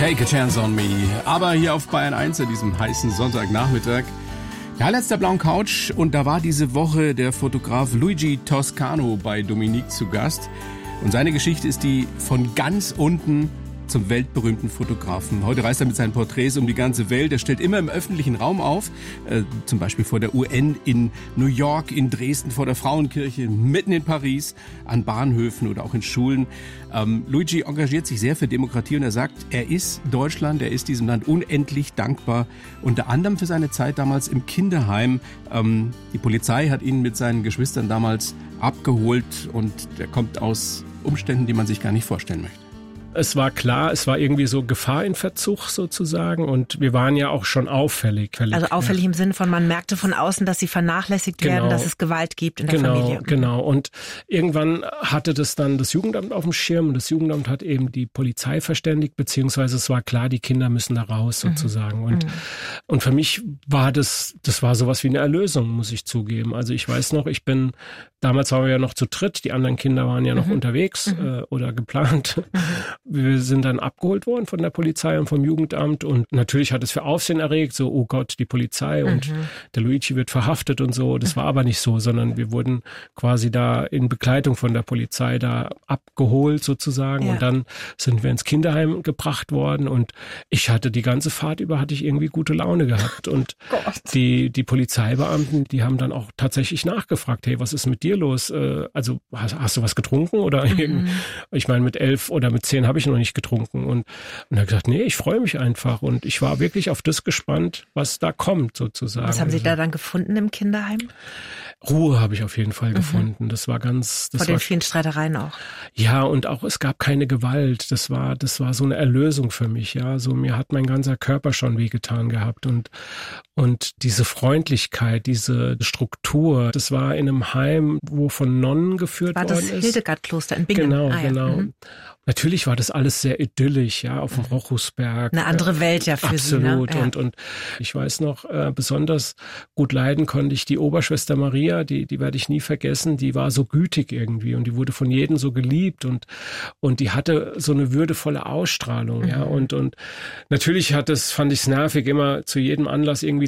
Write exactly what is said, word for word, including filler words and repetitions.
Take a Chance on Me. Aber hier auf Bayern eins an diesem heißen Sonntagnachmittag. Der Highlights der blauen Couch. Und da war diese Woche der Fotograf Luigi Toscano bei Dominique zu Gast. Und seine Geschichte ist die von ganz unten zum weltberühmten Fotografen. Heute reist er mit seinen Porträts um die ganze Welt. Er stellt immer im öffentlichen Raum auf, äh, zum Beispiel vor der U N in New York, in Dresden, vor der Frauenkirche, mitten in Paris, an Bahnhöfen oder auch in Schulen. Ähm, Luigi engagiert sich sehr für Demokratie und er sagt, er ist Deutschland, er ist diesem Land unendlich dankbar. Unter anderem für seine Zeit damals im Kinderheim. Ähm, die Polizei hat ihn mit seinen Geschwistern damals abgeholt und er kommt aus Umständen, die man sich gar nicht vorstellen möchte. Es war klar, es war irgendwie so Gefahr in Verzug sozusagen und wir waren ja auch schon auffällig. Also auffällig ja. Im Sinne von, man merkte von außen, dass sie vernachlässigt genau. werden, dass es Gewalt gibt in der genau, Familie. Genau, und irgendwann hatte das dann das Jugendamt auf dem Schirm und das Jugendamt hat eben die Polizei verständigt, beziehungsweise es war klar, die Kinder müssen da raus sozusagen. Mhm. Und, mhm. und für mich war das, das war sowas wie eine Erlösung, muss ich zugeben. Also ich weiß noch, ich bin, damals waren wir ja noch zu dritt, die anderen Kinder waren ja noch mhm. unterwegs mhm. äh, oder geplant. Mhm. Wir sind dann abgeholt worden von der Polizei und vom Jugendamt und natürlich hat es für Aufsehen erregt, so, oh Gott, die Polizei und mhm. der Luigi wird verhaftet und so. Das war aber nicht so, sondern wir wurden quasi da in Begleitung von der Polizei da abgeholt sozusagen ja. und dann sind wir ins Kinderheim gebracht worden und ich hatte die ganze Fahrt über, hatte ich irgendwie gute Laune gehabt und die, die Polizeibeamten, die haben dann auch tatsächlich nachgefragt, hey, was ist mit dir los? Also hast, hast du was getrunken oder mhm. ich meine, mit elf oder mit zehn habe ich noch nicht getrunken und, und er hat gesagt, nee, ich freue mich einfach und ich war wirklich auf das gespannt, was da kommt sozusagen. Was haben Sie da dann gefunden im Kinderheim? Ruhe habe ich auf jeden Fall mhm. gefunden. Das war ganz... Das Vor den war, vielen Streitereien auch. Ja, und auch es gab keine Gewalt. Das war, das war so eine Erlösung für mich. Ja, so mir hat mein ganzer Körper schon wehgetan gehabt und und diese Freundlichkeit, diese Struktur. Das war in einem Heim, wo von Nonnen geführt worden ist. War das Hildegardkloster in Bingen? Genau, ah, ja. genau. Mhm. Natürlich war das alles sehr idyllisch, ja, auf dem Rochusberg. Eine andere Welt ja für Absolut. Sie. Absolut. Ne? Ja. Und, und ich weiß noch, äh, besonders gut leiden konnte ich die Oberschwester Maria, die, die werde ich nie vergessen, die war so gütig irgendwie und die wurde von jedem so geliebt und, und die hatte so eine würdevolle Ausstrahlung, mhm. ja. Und, und natürlich hat es, fand ich es nervig, immer zu jedem Anlass irgendwie